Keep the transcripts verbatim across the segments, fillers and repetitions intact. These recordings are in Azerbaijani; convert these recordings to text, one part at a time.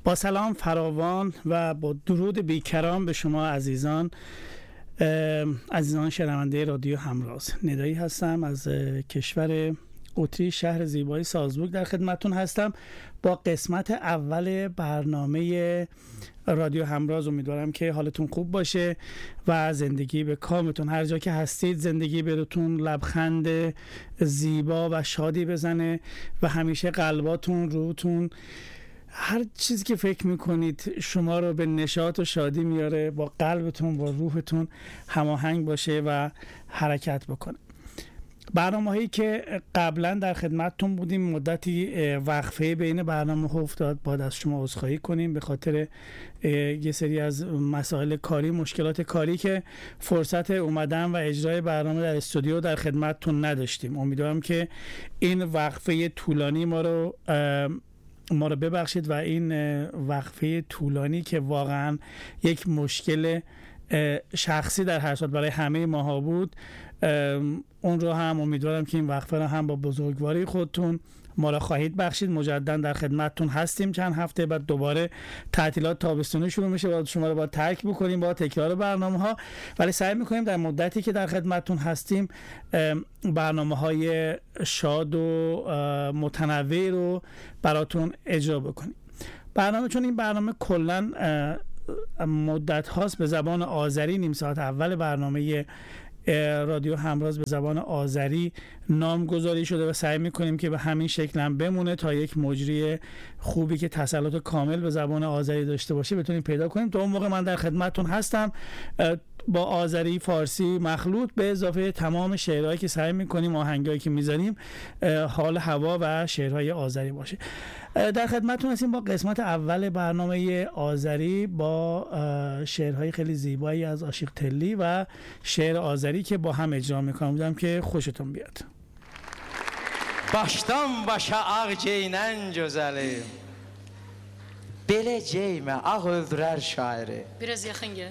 با سلام فراوان و با درود بیکران به شما عزیزان عزیزان شنونده رادیو همراز. ندایی هستم از کشور اتریش، شهر زیبای سالزبورگ در خدمتتون هستم با قسمت اول برنامه رادیو همراز. امیدوارم که حالتون خوب باشه و زندگی به کامتون، هر جا که هستید زندگی بهتون لبخند زیبا و شادی بزنه و همیشه قلباتون، روتون، هر چیزی که فکر میکنید شما رو به نشاط و شادی میاره با قلبتون، با روحتون هماهنگ باشه و حرکت بکنه. برنامه هایی که قبلا در خدمتتون بودیم مدتی وقفه بین برنامه ها افتاد، باید از شما عذرخواهی کنیم به خاطر یه سری از مسائل کاری، مشکلات کاری که فرصت اومدن و اجرای برنامه در استودیو در خدمتتون نداشتیم. امیدوارم که این وقفه طولانی ما رو ما رو ببخشید و این وقفه طولانی که واقعا یک مشکل شخصی در هر صورت برای همه ماها بود، اون رو هم امیدوارم که این وقفه رو هم با بزرگواری خودتون ما را خواهید بخشید. مجددا در خدمتتون هستیم چند هفته بعد دوباره تعطیلات تابستونی شروع میشه و شما رو با ترک بکنیم با تکرار برنامه ها، ولی سعی میکنیم در مدتی که در خدمتتون هستیم برنامه های شاد و متنوع رو براتون اجرا بکنیم. برنامه چون این برنامه کلا مدت هاست به زبان آذری، نیم ساعت اول برنامه رادیو همراز به زبان آذری نامگذاری شده و سعی میکنیم که به همین شکل هم بمونه تا یک مجری خوبی که تسلط کامل به زبان آذری داشته باشه بتونیم پیدا کنیم. تا اون موقع من در خدمتتون هستم با آذری، فارسی مخلوط به اضافه تمام شعرهایی که سعی میکنیم، آهنگایی که میزنیم حال هوا و شعرهای آذری باشه. در خدمتتون هستیم با قسمت اول برنامه آذری با شعرهای خیلی زیبایی از عاشق تلی و شعر آذری که با هم اجرا میکنم. بودم که خوشتون بیاد. Başdan başa ağ geynən gözəli, belə geymə ağ öldürər şairi. Biraz yaxın gəl.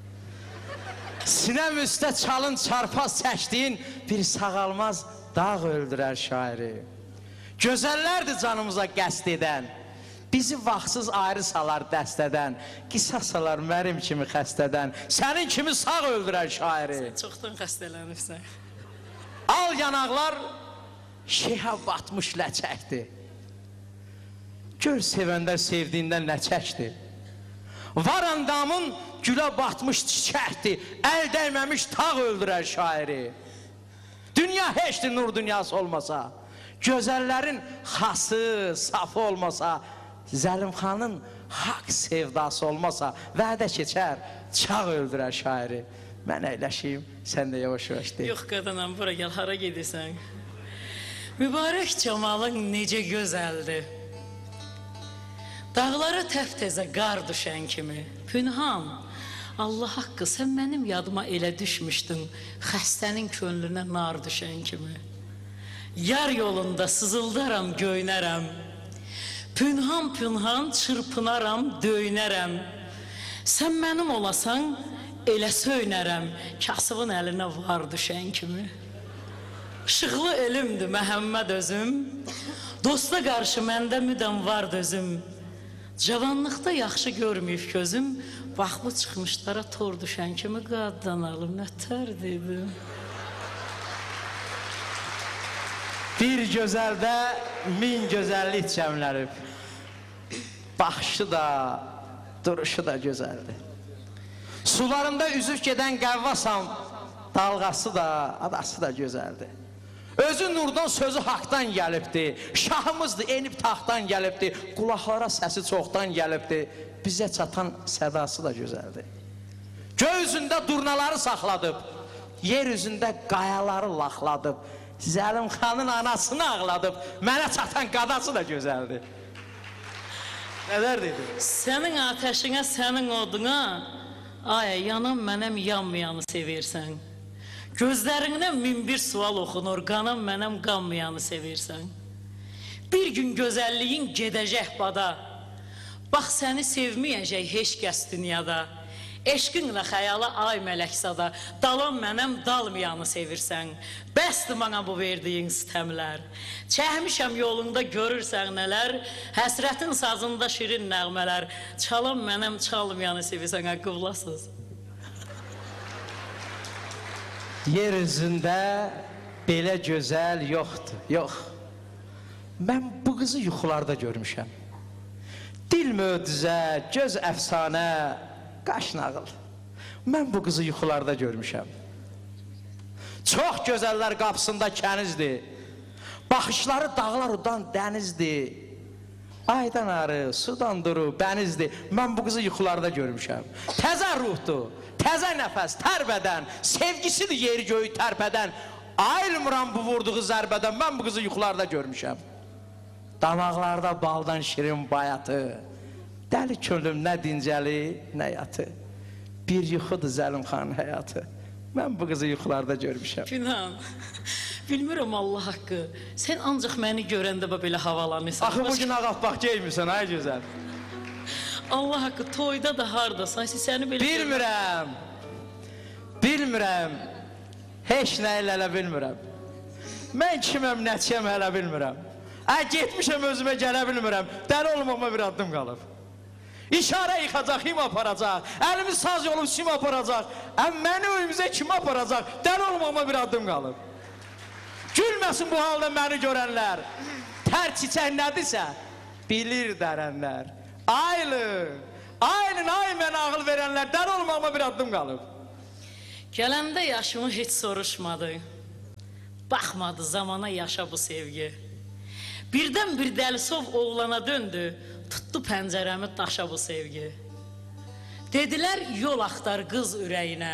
Sinəm üstə çalın çarpaz çəkdiyin bir sağalmaz dağ öldürər şairi. Gözəllərdir canımıza qəsd edən, bizi vaxtsız ayrı salar dəstədən, qisas salar mənim kimi xəstədən, sənin kimi sağ öldürər şairi. Sən çoxdan xəstələnibsən. Al yanaqlar şeyhə batmış ləçəkdir. Gör sevəndə sevdiyindən nə çəkdir. Var andamın gülə batmış çiçəkdir, əl dəyməmiş tağ öldürər şairi. Dünya heçdir nur dünyası olmasa, gözəllərin xası, safı olmasa, Zəlimxanın haqq sevdası olmasa, vədə keçər, çağ öldürər şairi. Mən əyləşiyim, sən də yavaş-yavaş deyil. Yox qadınam, bura gəl, hara gedirsən? Mübarək camalın necə gözəldir. Dağlara təf-təzə qar düşən kimi, pünhan, Allah haqqı, sən mənim yadıma elə düşmüşdün, xəstənin könlünə nar düşən kimi. Yar yolunda sızıldaram, göynərəm, pünhan-pünhan çırpınaram, döynərəm. Sən mənim olasan, elə söynərəm, kasıbın əlinə var düşən kimi. Işıqlı elimdir Məhəmməd özüm, dosta qarşı məndə müdəm var dözüm. Cavanlıqda yaxşı görməyib gözüm, baxlı çıxmışlara tor düşən kimi qaddan alım, nətər dedim. Bir gözəldə min gözəllik cəmlənib, baxışı da, duruşu da gözəldir. Sularında üzüb gedən qəvvasam, dalğası da, adası da gözəldir. Özü nurdan, sözü haqdan gəlibdir, şahımızdır, enib taxtdan gəlibdir, qulaqlara səsi çoxdan gəlibdir, bizə çatan sədası da gözəldir. Göy üzündə durnaları saxladıb, yer üzündə qayaları laxladıb, Zəlimxanın anasını ağladıb, mənə çatan qadası da gözəldir. Nələr dedi? Sənin ateşinə, sənin oduna, ay, yanım mənəm yanmayanı sevirsən. Gözlərindən min bir sual oxunur, qanım mənəm qanmayanı sevirsən. Bir gün gözəlliyin gedəcək bada, bax səni sevməyəcək heç kəs dünyada. Eşqinlə xəyala ay mələksada, dalan mənəm dalmayanı sevirsən. Bəsdir mənə bu verdiyin istəmlər. Çəhmişəm yolunda görürsən nələr, həsrətin sazında şirin nəğmələr. Çalan mənəm çalmayanı sevirsən, qıvlasız. Yer üzündə belə gözəl yoxdur, yox. Mən bu qızı yuxularda görmüşəm. Dil möcüzə, göz əfsanə, qaş nağıl. Mən bu qızı yuxularda görmüşəm. Çox gözəllər qapısında kənizdir. Baxışları dağlar udan dənizdir. Aydan arı, sudan duru, bənizdir. Mən bu qızı yuxularda görmüşəm. Təzə ruhdur, təzə nəfəs, tərbədən, sevgisidir yeri göyü tərpədən. Ayrılmıram bu vurduğu zərbədən, mən bu qızı yuxularda görmüşəm. Damaqlarda baldan şirin bayatı, dəli könlüm nə dincəli, nə yatı. Bir yuxudur Zəlimxanın həyatı. Mən bu qızı yuxularda görmüşəm. Günhan, bilmirəm Allah haqqı, sən ancaq məni görəndə belə havalanırsan. Axı bugün ağappaq geymirsən, ay gözəl. Allah haqqı, toyda da hardasan, səni belə... Bilmirəm, bilmirəm, heç nə ilə elə bilmirəm. Mən kiməm, nəçiyəm hələ bilmirəm. Ə, getmişəm özümə gələ bilmirəm, dəli olmama bir addım qalıb. İşarə yıxacaq, kim aparacaq, əlimi saz yolub kim aparacaq, əm məni öyümüzə kim aparacaq, dəli olmama bir addım qalıb. Gülməsin bu halda məni görənlər, tər çiçək nədirsə, bilir dərənlər. Aylın, aylın, ay mənə ağıl verənlər, dəli olmama bir addım qalıb. Gələndə yaşımı heç soruşmadı, baxmadı zamana yaşa bu sevgi. Birdən bir dəlisov oğlana döndü, tutdu pəncərəmi daşa bu sevgi. Dedilər yol axtar qız ürəyinə,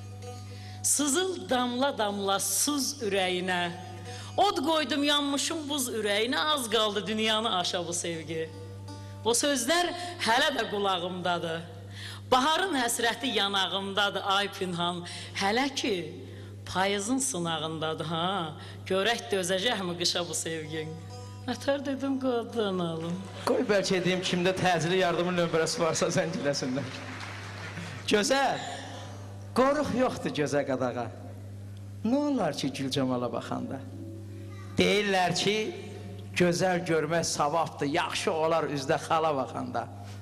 sızıl damla damla suz ürəyinə. Od qoydum yanmışım buz ürəyinə, az qaldı dünyanı aşa bu sevgi. O sözlər hələ də qulağımdadır, baharın həsrəti yanağımdadır ay Pünhan. Hələ ki payızın sınağındadır ha, görək dözəcəkmi qışa bu sevgin. Nətər dedim qadın alım. Qoy bəlkə deyim, kimdə təcili yardımın nömrəsi varsa sən giləsinlər. Gözəl, qoruq yoxdur gözə qadağa. Nə olar ki gül camala baxanda? Deyirlər ki, gözəl görmək savabdır, yaxşı olar üzdə xala baxanda.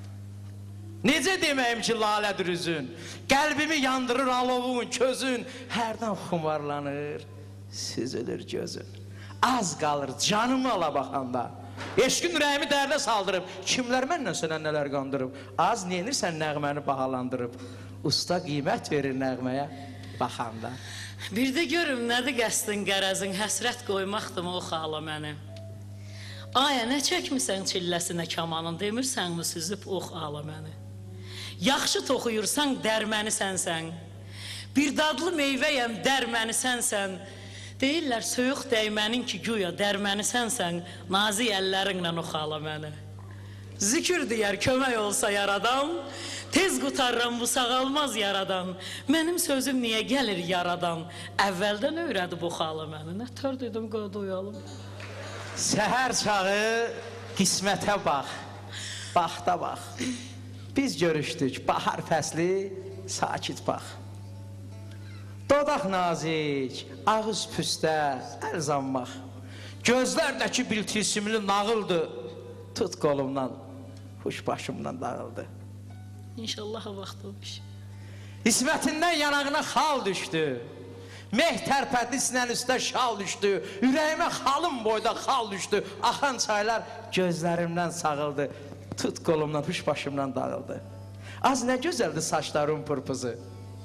Necə deməyim ki lalədir üzün, qəlbimi yandırır alovun, közün, hərdən xumarlanır, süzülür gözün. Az qalır canımı ala baxanda, eşqin ürəyimi dərdə saldırıb, kimlər məndən sənə nələr qandırıb, az neyinirsən nəğməni bahalandırıb, usta qiymət verir nəğməyə baxanda. Bir də görüm nədir qəsdin qərəzin, həsrət qoymaqdır o xala məni. Aya nə çəkmirsən çilləsinə kamanın, demirsənmi süzüb ox ala məni. Yaxşı toxuyursan dərməni sənsən, bir dadlı meyvəyəm dərməni sənsən. Deyirlər soyuq dəymənin ki güya dərməni sənsən, nazik əllərinlə oxala məni. Zikir deyər kömək olsa yaradan, tez qutarram bu sağalmaz yaradan. Mənim sözüm niyə gəlir yaradan, əvvəldən öyrədib oxala məni. Nətər dedim qodu uyalım. Səhər çağı qismətə bax, baxda bax. Biz görüşdük, bahar fəsli, sakit bax. Dodaq nazik, ağız püstə, əl zammaq. Gözlərdəki bil tilsimli nağıldır, tut qolumdan, huş başımdan dağıldı. İnşallah vaxt olmuş. İsmətindən yanağına xal düşdü, meh tərpədi sinən üstə şal düşdü, ürəyimə xalım boyda xal düşdü, axan çaylar gözlərimdən sağıldı, tut qolumdan, huş başımdan dağıldı. Az nə gözəldir saçların pırpızı.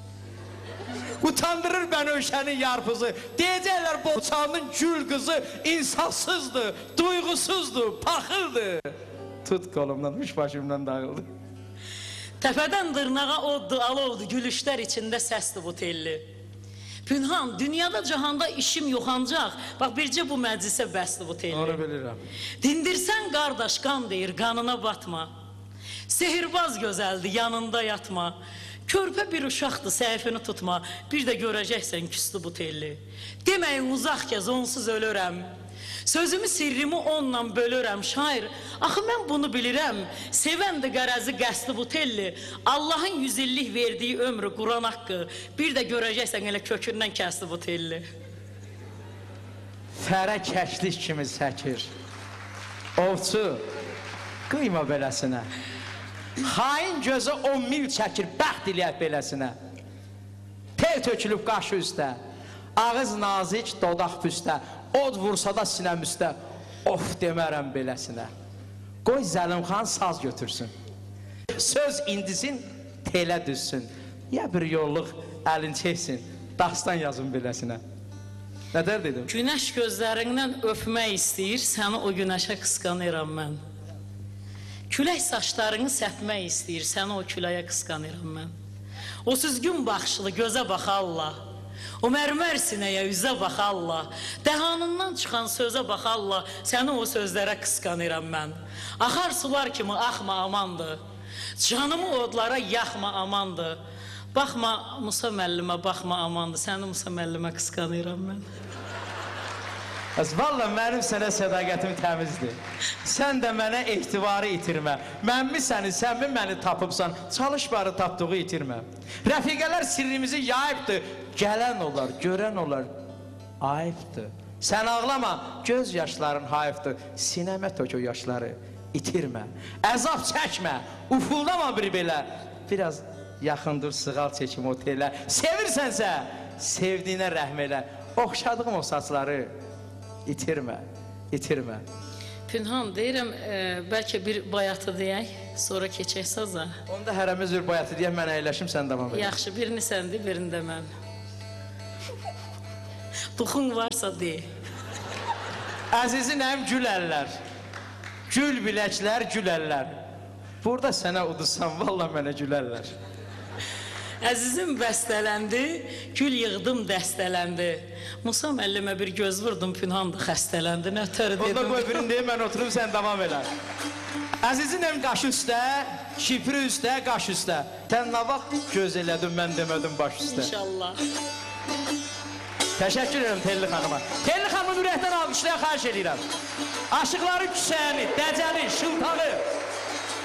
Utandırır bəni öşənin yarpızı, deyəcəklər boçanın gül qızı insansızdır, duyğusuzdur, paxıldır. Tut qolumdan, üç başımdan dağıldı. Təpədən dırnağa oddu, alovdu, gülüşlər içində səsdir bu telli. Pünhan, dünyada, cahanda işim yox ancaq, bax bircə bu məclisə bəsdir bu telli. Onu bilirəm. Dindirsən qardaş, qan deyir, qanına batma. Sehirbaz gözəldir, yanında yatma. Körpə bir uşaqdır, səhifini tutma, bir də görəcəksən küstü bu telli. Deməyin uzaq kəz, onsuz ölürəm. Sözümü, sirrimi onunla bölürəm şair. Axı mən bunu bilirəm. Sevəndi qərəzi qəsdi bu telli. Allahın yüz illik verdiyi ömrü Quran haqqı. Bir də görəcəksən elə kökündən kəsdi bu telli. Fərə kəşlik kimi çəkir. Ovçu, qıyma beləsinə. Xain gözə on mil çəkir, bəxt eləyək beləsinə. Tel tökülüb qaşı üstə, ağız nazik, dodaq püstə. Od vursa da sinəm üstə, of demərəm beləsinə. Qoy Zəlimxan saz götürsün. Söz indisin, telə düzsün. Ya bir yolluq əlin çəksin, dastan yazın beləsinə. Nədər dedim? Günəş gözlərindən öpmək istəyir, səni o günəşə qısqanıram mən. Külək saçlarını səpmək istəyir, səni o küləyə qısqanıram mən. O süzgün baxışlı gözə bax Allah. O mərmər sinəyə üzə bax Allah. Dəhanından çıxan sözə bax Allah. Səni o sözlərə qısqanıram mən. Axar sular kimi axma amandır. Canımı odlara yaxma amandır. Baxma Musa müəllimə, baxma amandır. Səni Musa müəllimə qısqanıram mən. Valla mənim sənə sədaqətim təmizdir. Sən də mənə ehtivarı itirmə. Mən mi səni, sən mi məni tapıbsan, çalış barı tapdığı itirmə. Rəfiqələr sirrimizi yayıbdır. Gələn olar, görən olar, ayıbdır. Sən ağlama, göz yaşların hayıbdır. Sinəmə tök o yaşları itirmə. Əzab çəkmə, ufuldama bir belə. Biraz yaxındır, sığal çəkim o telə. Sevirsənsə, sevdiyinə rəhm elə. Oxşadığım o saçları itirmə, itirmə. Pünhan, deyirəm, e, bəlkə bir bayatı deyək, sonra keçək saza. Onda hərəmiz bir bayatı deyək, mən əyləşim, sən davam edək. Yaxşı, birini sən de, birini də mən. Duxun varsa dey. Əzizim gül əllər, gül biləklər, gül əllər. Burada sənə udursan, valla mənə gül əllər. Əzizim bəstələndi, gül yığdım dəstələndi. Musa müəllimə bir göz vurdum, Pünhan da xəstələndi, nətər dedim. Onda qoy birini deyim, mən oturum, sən davam elə. Əzizim qaş üstə, şifri üstə, qaş üstə. Sən nə vaxt göz elədin, mən demədim baş üstə. İnşallah. Təşəkkür edirəm Telli xanıma. Telli xanımın ürəkdən alqışlaya xahiş edirəm. Aşıqların küsəyəni, dəcəli, şıltağı,